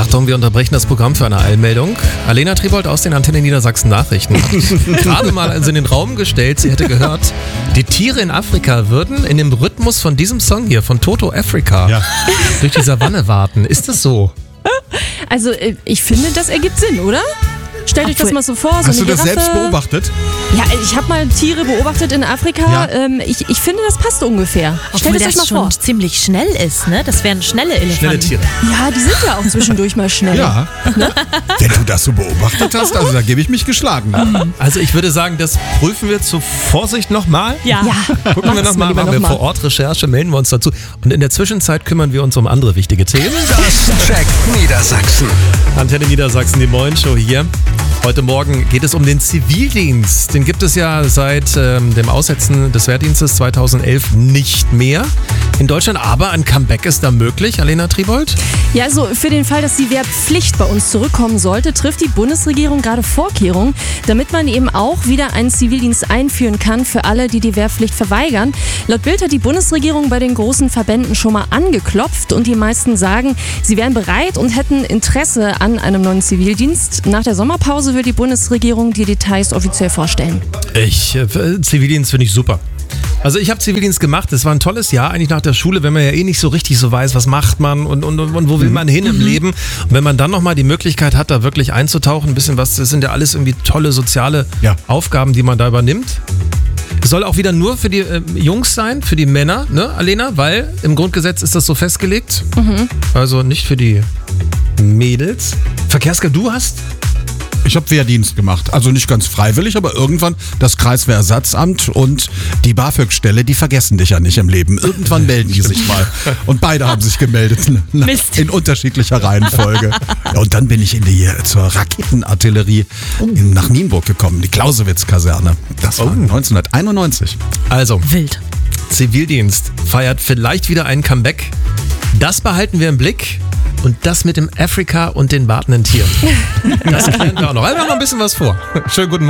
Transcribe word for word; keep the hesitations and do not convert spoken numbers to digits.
Achtung, wir unterbrechen das Programm für eine Eilmeldung. Alena Tribold aus den Antenne Niedersachsen Nachrichten hat gerade mal also in den Raum gestellt, sie hätte gehört, die Tiere in Afrika würden in dem Rhythmus von diesem Song hier, von Toto Africa, ja, durch die Savanne warten. Ist das so? Also ich finde, das ergibt Sinn, oder? Stellt euch das mal so vor. So Hast eine du das Giraffe. selbst beobachtet? Ja, ich habe mal Tiere beobachtet in Afrika. Ja. Ähm, ich, ich finde, das passt ungefähr. Obwohl Stellt es euch mal das schon vor. ziemlich schnell ist, ne? Das wären schnelle Elefanten. Schnelle Tiere. Ja, die sind ja auch zwischendurch mal schnell. Ja. Wenn du das so beobachtet hast, also da gebe ich mich geschlagen. Also ich würde sagen, das prüfen wir zur Vorsicht nochmal. Ja. Ja, Gucken wir mach das nochmal, lieber machen wir noch vor mal. Ort Recherche, melden wir uns dazu. Und in der Zwischenzeit kümmern wir uns um andere wichtige Themen. Das checkt Niedersachsen. Antenne Niedersachsen, die Morgenshow hier. Heute Morgen geht es um den Zivildienst. Den gibt es ja seit ähm, dem Aussetzen des Wehrdienstes zweitausendelf nicht mehr in Deutschland. Aber ein Comeback ist da möglich, Alena Tribold? Ja, also für den Fall, dass die Wehrpflicht bei uns zurückkommen sollte, trifft die Bundesregierung gerade Vorkehrungen, damit man eben auch wieder einen Zivildienst einführen kann für alle, die die Wehrpflicht verweigern. Laut Bild hat die Bundesregierung bei den großen Verbänden schon mal angeklopft und die meisten sagen, sie wären bereit und hätten Interesse an einem neuen Zivildienst. Nach der Sommerpause will die Bundesregierung die Details offiziell vorstellen. Ich, äh, Zivildienst finde ich super. Also ich habe Zivildienst gemacht, es war ein tolles Jahr eigentlich nach der Schule, wenn man ja eh nicht so richtig so weiß, was macht man und, und, und wo will man hin im Leben. Und wenn man dann nochmal die Möglichkeit hat, da wirklich einzutauchen, ein bisschen was, das sind ja alles irgendwie tolle soziale Ja. Aufgaben, die man da übernimmt. Es soll auch wieder nur für die äh, Jungs sein, für die Männer, ne, Alena? Weil im Grundgesetz ist das so festgelegt. Mhm. Also nicht für die Mädels. Verkehrsgeld, du hast? Ich habe Wehrdienst gemacht, also nicht ganz freiwillig, aber irgendwann das Kreiswehrersatzamt und die BAföG-Stelle, die vergessen dich ja nicht im Leben. Irgendwann melden die sich mal. Und beide haben sich gemeldet Mist. in unterschiedlicher Reihenfolge. Ja, und dann bin ich in die, zur Raketenartillerie in, nach Nienburg gekommen, die Clausewitz-Kaserne. Das war neunzehnhunderteinundneunzig. Also, Wild. Zivildienst feiert vielleicht wieder ein Comeback. Das behalten wir im Blick. Und das mit dem Afrika und den wartenden Tieren. Das klären wir auch noch. Also wir haben noch ein bisschen was vor. Schönen guten Morgen.